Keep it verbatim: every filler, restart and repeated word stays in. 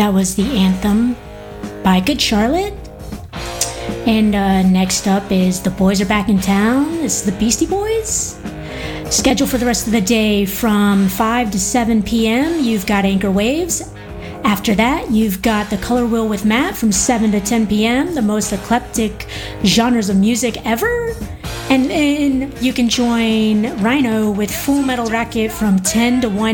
That was the anthem by Good Charlotte. And uh, next up is The Boys Are Back in Town. This is the Beastie Boys. Schedule for the rest of the day from five to seven p.m. You've got Anchor Waves. After that, you've got The Color Wheel with Matt from seven to ten p.m. The most eclectic genres of music ever. And then you can join Rhino with Full Metal Racket from ten to one